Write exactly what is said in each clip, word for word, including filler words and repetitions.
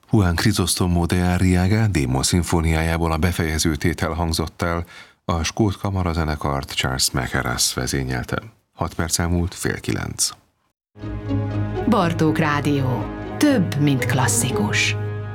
Juan Crisóstomo de Arriaga démon szimfóniájából a befejező tétel hangzott el, a skót kamarazenekart Charles Mackerras vezényelte. Hat perc elmúlt fél kilenc. Bartók Rádió. Több, mint klasszikus.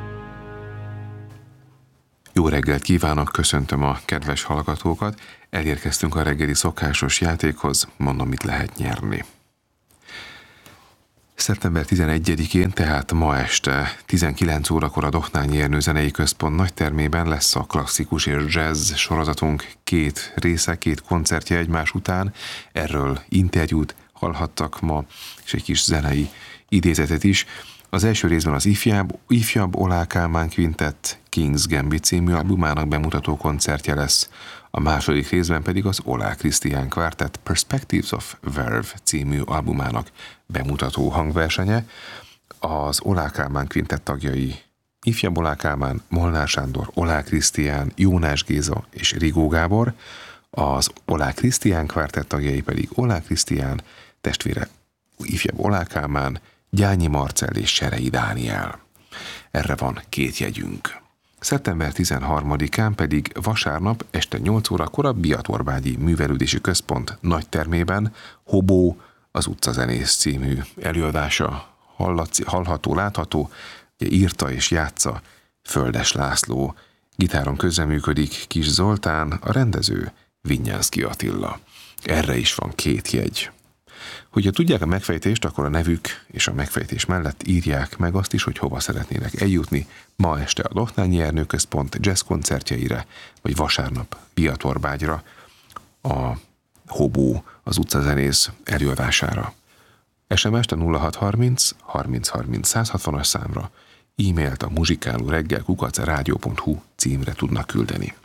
Jó reggelt kívánok, köszöntöm a kedves hallgatókat. Elérkeztünk a reggeli szokásos játékhoz, mondom, mit lehet nyerni. szeptember tizenegyedikén, tehát ma este tizenkilenc órakor a Dohnányi Ernő Zenei Központ nagytermében lesz a klasszikus és jazz sorozatunk két része, két koncertje egymás után. Erről interjút hallhattak ma, és egy kis zenei idézetet is. Az első részben az ifjabb, ifjabb Olá Kálmán Quintett King's Gambit című albumának bemutató koncertje lesz, a második részben pedig az Olá Krisztián Quartet Perspectives of Verve című albumának bemutató hangversenye. Az Olá Kálmán Quintett tagjai ifjabb Olá Kálmán, Molnár Sándor, Olá Krisztián, Jónás Géza és Rigó Gábor, az Olá Krisztián Quartet tagjai pedig Olá Krisztián, testvére ifjabb Olá Kálmán, Gyányi Marcell és Serei Dániel. Erre van két jegyünk. szeptember tizenharmadikán pedig vasárnap este nyolc órakor a Biatorbágyi Művelődési Központ nagytermében Hobó, az utcazenész című előadása hallható, látható, ugye írta és játsza Földes László, gitáron közreműködik Kis Zoltán, a rendező Vinyánszky Attila. Erre is van két jegy. Hogyha tudják a megfejtést, akkor a nevük és a megfejtés mellett írják meg azt is, hogy hova szeretnének eljutni ma este a Dohnányi Ernő Központ jazz koncertjeire, vagy vasárnap Biatorbágyra a Hobó, az utcazenész előadására. es em est a nulla hat harminc harminc harminc száz hatvanas számra, e-mailt a muzsikálóreggel kukac rádió pont hu címre tudnak küldeni.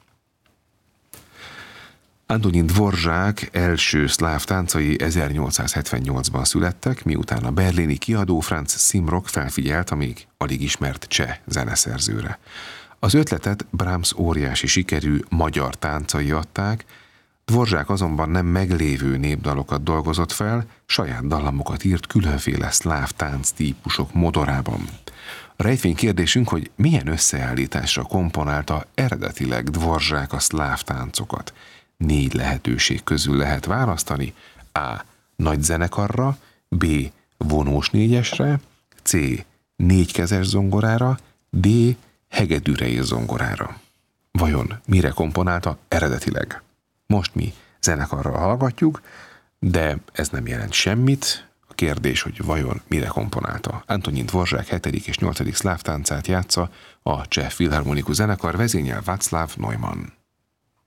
Antonín Dvorzsák első szláv táncai ezernyolcszázhetvennyolcban születtek, miután a berlini kiadó Franz Simrock felfigyelt a még alig ismert cseh zeneszerzőre. Az ötletet Brahms óriási sikerű magyar táncai adták, Dvorzsák azonban nem meglévő népdalokat dolgozott fel, saját dallamokat írt különféle szláv tánctípusok modorában. A rejtvény kérdésünk, hogy milyen összeállításra komponálta eredetileg Dvorzsák a szláv táncokat. Négy lehetőség közül lehet választani: A. Nagy zenekarra, B. Vonós négyesre, C. Négykezes zongorára, D. Hegedűre és zongorára. Vajon mire komponálta eredetileg? Most mi zenekarra hallgatjuk, de ez nem jelent semmit. A kérdés, hogy vajon mire komponálta. Antonín Dvorzsák hetedik és nyolcadik szláv táncát játsza a Cseh Filharmonikus Zenekar, vezényel Václav Neumann.